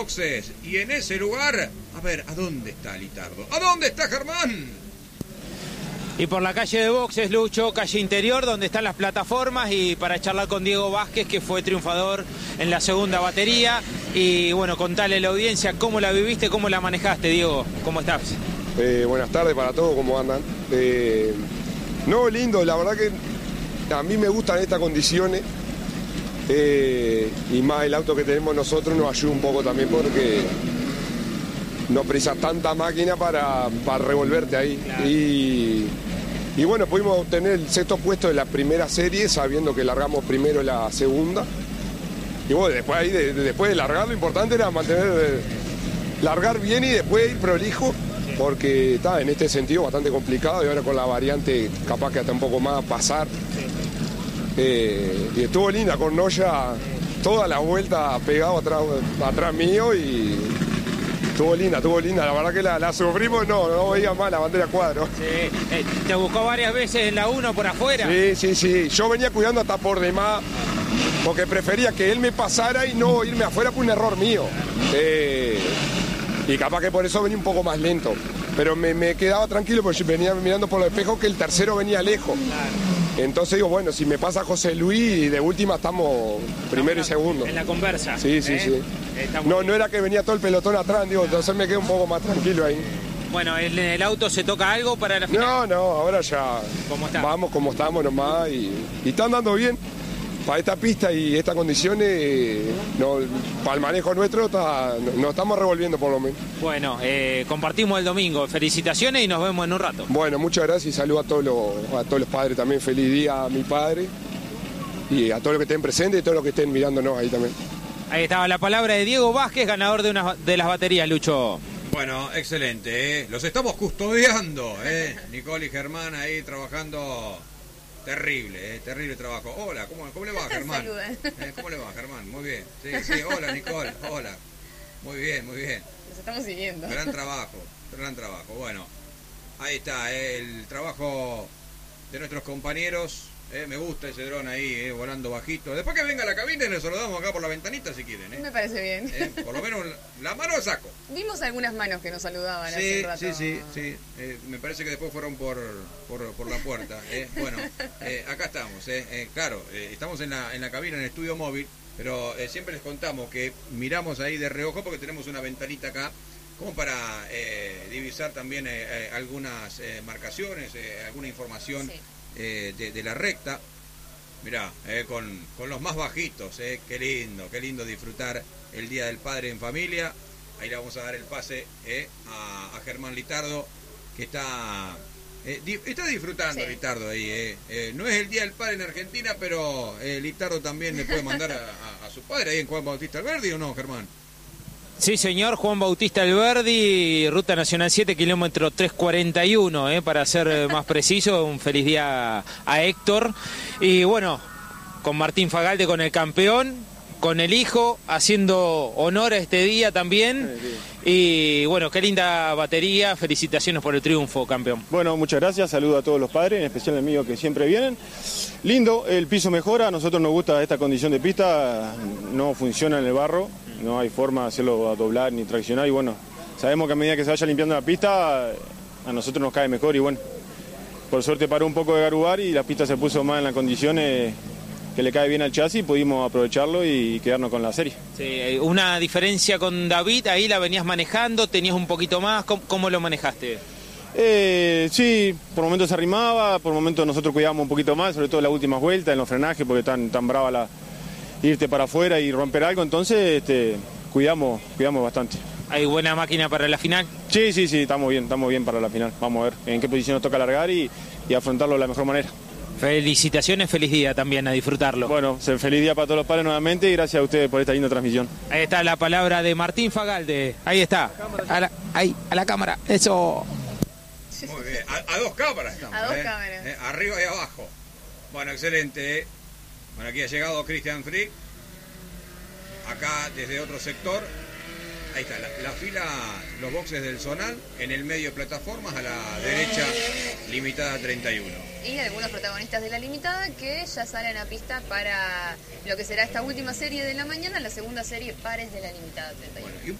boxes. Y en ese lugar, a ver, ¿a dónde está Litardo? ¿A dónde está Germán? Y por la calle de boxes, Lucho, calle interior, donde están las plataformas, y para charlar con Diego Vázquez, que fue triunfador en la segunda batería. Y bueno, contale a la audiencia cómo la viviste, cómo la manejaste, Diego. ¿Cómo estás? Buenas tardes para todos, ¿cómo andan? No, lindo, la verdad que a mí me gustan estas condiciones. Y más el auto que tenemos nosotros nos ayuda un poco también porque no precisas tanta máquina para revolverte ahí. Claro. Y bueno, pudimos obtener el sexto puesto de la primera serie sabiendo que largamos primero la segunda. Y bueno, después de largar lo importante era largar bien y después ir prolijo, porque está en este sentido bastante complicado y ahora con la variante capaz que hasta un poco más pasar. Y estuvo linda con Noya toda la vuelta pegado atrás mío y estuvo linda, la verdad que la sufrimos, no veía mal la bandera cuadro. Sí. ¿Te buscó varias veces en la 1 por afuera? Sí, yo venía cuidando hasta por demás porque prefería que él me pasara y no irme afuera por un error mío. Y capaz que por eso venía un poco más lento, pero me quedaba tranquilo porque venía mirando por los espejos que el tercero venía lejos. Claro. Entonces digo, bueno, si me pasa José Luis, de última estamos primero y segundo. En la conversa. Sí. No era que venía todo el pelotón atrás, digo, entonces me quedé un poco más tranquilo ahí. Bueno, ¿en el auto se toca algo para la final? No, ahora ya vamos como estamos nomás y están dando bien. Para esta pista y estas condiciones, para el manejo nuestro nos estamos revolviendo por lo menos. Bueno, compartimos el domingo. Felicitaciones y nos vemos en un rato. Bueno, muchas gracias y saludo a todos los padres también. Feliz día a mi padre y a todos los que estén presentes y a todos los que estén mirándonos ahí también. Ahí estaba la palabra de Diego Vázquez, ganador de las baterías, Lucho. Bueno, excelente, Los estamos custodiando, Nicole y Germán ahí trabajando. Terrible trabajo. Hola, ¿cómo le va, Germán? ¿Cómo le va, Germán? Muy bien. Sí, hola, Nicole, hola. Muy bien. Nos estamos siguiendo. Gran trabajo. Bueno, ahí está, el trabajo de nuestros compañeros. Me gusta ese dron ahí, volando bajito. Después que venga a la cabina y le saludamos acá por la ventanita si quieren. Me parece bien. Por lo menos la mano saco. Vimos algunas manos que nos saludaban hace un rato. Sí. Me parece que después fueron por la puerta. Bueno, acá estamos. Claro, estamos en la cabina, en el estudio móvil, pero siempre les contamos que miramos ahí de reojo porque tenemos una ventanita acá como para divisar también algunas marcaciones, alguna información. Sí. De la recta. Mirá, con los más bajitos, qué lindo disfrutar el Día del Padre en familia. Ahí le vamos a dar el pase a Germán Litardo, que está disfrutando. Sí. Litardo ahí. No es el Día del Padre en Argentina, pero Litardo también le puede mandar a su padre ahí en Juan Bautista Alberdi, ¿o no, Germán? Sí, señor, Juan Bautista Alberdi, Ruta Nacional 7, kilómetro 341, para ser más preciso. Un feliz día a Héctor. Y bueno, con Martín Fagalde, con el campeón, con el hijo, haciendo honor a este día también. Sí. Y bueno, qué linda batería, felicitaciones por el triunfo, campeón. Bueno, muchas gracias, saludo a todos los padres, en especial el mío que siempre vienen. Lindo, el piso mejora, a nosotros nos gusta esta condición de pista, no funciona en el barro. No hay forma de hacerlo a doblar ni traccionar y bueno, sabemos que a medida que se vaya limpiando la pista, a nosotros nos cae mejor y bueno, por suerte paró un poco de garubar y la pista se puso más en las condiciones que le cae bien al chasis, pudimos aprovecharlo y quedarnos con la serie. Sí, una diferencia con David, ahí la venías manejando, tenías un poquito más, ¿cómo lo manejaste? Sí, por momentos se arrimaba, por momentos nosotros cuidábamos un poquito más, sobre todo en las últimas vueltas, en los frenajes, porque tan brava irte para afuera y romper algo, entonces cuidamos bastante. ¿Hay buena máquina para la final? Sí, estamos bien para la final. Vamos a ver en qué posición nos toca largar y afrontarlo de la mejor manera. Felicitaciones, feliz día también, a disfrutarlo. Bueno, feliz día para todos los padres nuevamente y gracias a ustedes por esta linda transmisión. Ahí está la palabra de Martín Fagalde, ahí está, a la cámara, eso. Muy bien, a dos cámaras estamos. A dos cámaras. Arriba y abajo. Bueno, excelente. Bueno, aquí ha llegado Christian Frick, acá desde otro sector. Ahí está, la fila, los boxes del Zonal, en el medio plataformas, a la derecha, limitada 31. Y algunos protagonistas de la limitada que ya salen a pista para lo que será esta última serie de la mañana, la segunda serie pares de la limitada 31. Bueno,